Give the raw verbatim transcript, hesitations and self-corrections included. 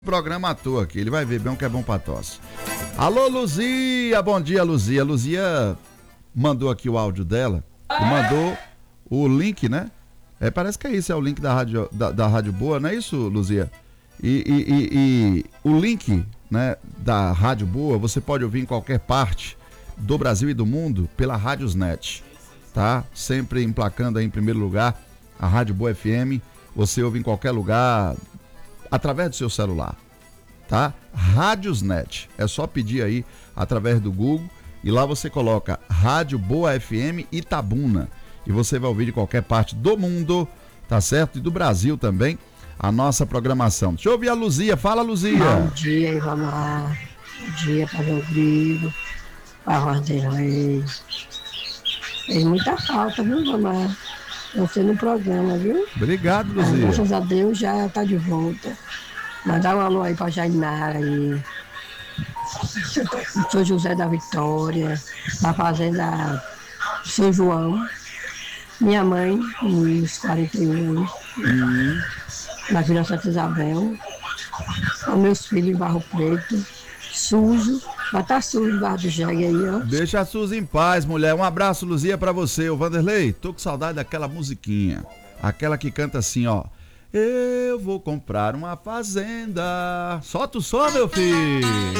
Programa à toa aqui, ele vai ver bem o que é bom pra tosse. Alô, Luzia, bom dia, Luzia. Luzia mandou aqui o áudio dela e mandou o link, né? É, parece que é isso, é o link da Rádio, da, da Rádio Boa, não é isso, Luzia? E, e, e, e o link, né, da Rádio Boa, você pode ouvir em qualquer parte do Brasil e do mundo pela Rádiosnet, tá? Sempre emplacando aí em primeiro lugar a Rádio Boa F M, você ouve em qualquer lugar, através do seu celular, tá? Rádiosnet, é só pedir aí através do Google e lá você coloca Rádio Boa F M Itabuna e você vai ouvir de qualquer parte do mundo, tá certo? E do Brasil também, a nossa programação. Deixa eu ouvir a Luzia, fala, Luzia. Bom dia, Ivamar. Bom dia para o Rodrigo, para o Vanderlei. Fez muita falta, viu, Ivamar? Você no programa, viu? Obrigado, Mas, Luzia. graças a Deus já tá de volta. Mandar um alô aí pra Jainara aí. São José da Vitória, na fazenda São João. Minha mãe, nos quarenta e um anos, Hum. na Vila Santa Isabel. Os meus filhos em Barro Preto, sujo. Mas tá sujo Barro do Jegue aí, ó. Deixa a Suzy em paz, mulher. Um abraço, Luzia, pra você. O Vanderlei, tô com saudade daquela musiquinha. Aquela que canta assim, ó. Eu vou comprar uma fazenda. Solta o som, meu filho.